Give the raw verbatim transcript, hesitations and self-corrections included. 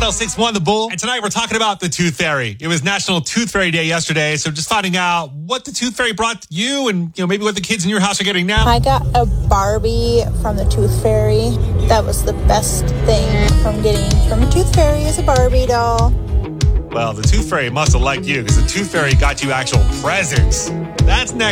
one oh six point one The Bull. And tonight we're talking about the Tooth Fairy. It was National Tooth Fairy Day yesterday, so just finding out what the Tooth Fairy brought to you and, you know, maybe what the kids in your house are getting now. I got a Barbie from the Tooth Fairy. That was the best thing from getting from a Tooth Fairy is a Barbie doll. Well, the Tooth Fairy must have liked you because the Tooth Fairy got you actual presents. That's next.